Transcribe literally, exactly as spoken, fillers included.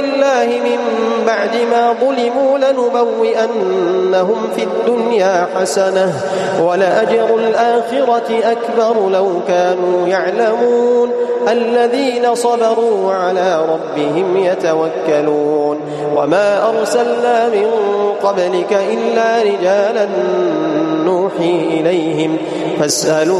بالله من بعد ما ظلموا لنبوئنهم في الدنيا حسنة ولأجر الآخرة أكبر لو كانوا يعلمون الذين صبروا وعلى ربهم يتوكلون وما أرسلنا من قبلك إلا رجالا نوحي إليهم فاسألوا